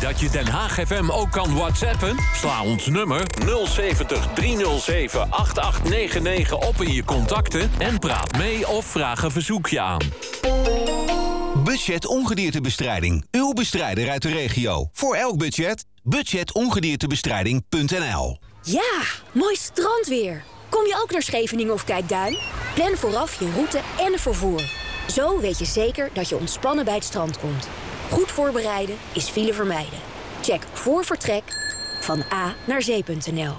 dat je Den Haag FM ook kan whatsappen? Sla ons nummer 070 307 8899 op in je contacten... en praat mee of vraag een verzoekje aan. Budget Ongediertebestrijding. Uw bestrijder uit de regio. Voor elk budget, budgetongediertebestrijding.nl. Ja, mooi strandweer. Kom je ook naar Scheveningen of Kijkduin? Plan vooraf je route en vervoer. Zo weet je zeker dat je ontspannen bij het strand komt. Goed voorbereiden is file vermijden. Check voor vertrek van A naar zee.nl.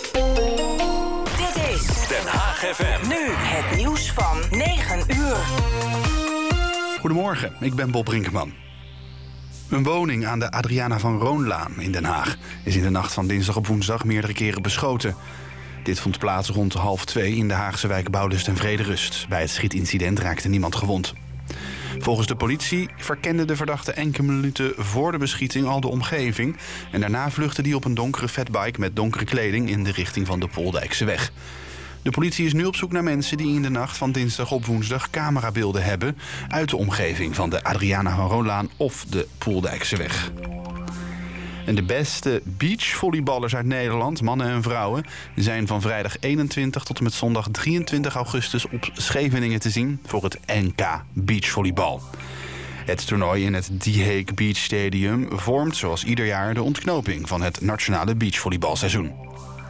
Dit is Den Haag FM. nu het nieuws van 9 uur. Goedemorgen, ik ben Bob Brinkman. Een woning aan de Adriana van Roonlaan in Den Haag is in de nacht van dinsdag op woensdag meerdere keren beschoten. Dit vond plaats rond 1:30 in de Haagse wijk Bouwlust en Vrederust. Bij het schietincident raakte niemand gewond. Volgens de politie verkende de verdachte enkele minuten voor de beschieting al de omgeving. En daarna vluchtte hij op een donkere fatbike met donkere kleding in de richting van de Pooldijkse weg. De politie is nu op zoek naar mensen die in de nacht van dinsdag op woensdag camerabeelden hebben uit de omgeving van de Adriana van Roonlaan of de Pooldijkse weg. En de beste beachvolleyballers uit Nederland, mannen en vrouwen, zijn van vrijdag 21 tot en met zondag 23 augustus op Scheveningen te zien voor het NK Beachvolleybal. Het toernooi in het The Hague Beach Stadium vormt zoals ieder jaar de ontknoping van het nationale beachvolleybalseizoen.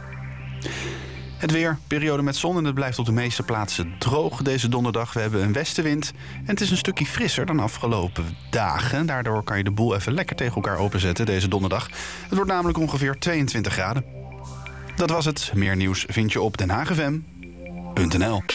Het weer, periode met zon en het blijft op de meeste plaatsen droog deze donderdag. We hebben een westenwind en het is een stukje frisser dan afgelopen dagen. Daardoor kan je de boel even lekker tegen elkaar openzetten deze donderdag. Het wordt namelijk ongeveer 22 graden. Dat was het. Meer nieuws vind je op denhaagfm.nl.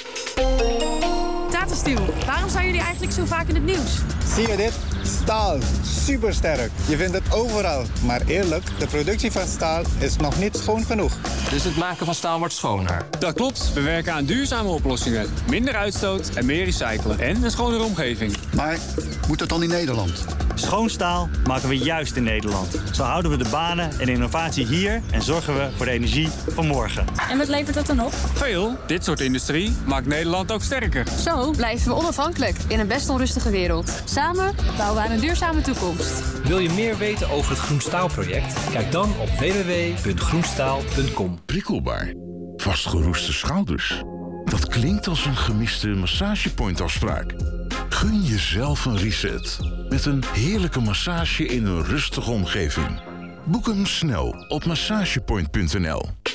Tata Steel, waarom zijn jullie eigenlijk zo vaak in het nieuws? Zie je dit? Staal. Supersterk. Je vindt het overal. Maar eerlijk, de productie van staal is nog niet schoon genoeg. Dus het maken van staal wordt schoner. Dat klopt. We werken aan duurzame oplossingen. Minder uitstoot en meer recyclen. En een schonere omgeving. Maar moet dat dan in Nederland? Schoon staal maken we juist in Nederland. Zo houden we de banen en innovatie hier en zorgen we voor de energie van morgen. En wat levert dat dan op? Veel. Dit soort industrie maakt Nederland ook sterker. Zo blijven we onafhankelijk in een best onrustige wereld. Samen bouwen we aan een duurzame toekomst. Wil je meer weten over het Groenstaalproject? Kijk dan op www.groenstaal.com. Prikkelbaar. Vastgeroeste schouders. Dat klinkt als een gemiste massagepoint-afspraak. Gun jezelf een reset. Met een heerlijke massage in een rustige omgeving. Boek hem snel op massagepoint.nl.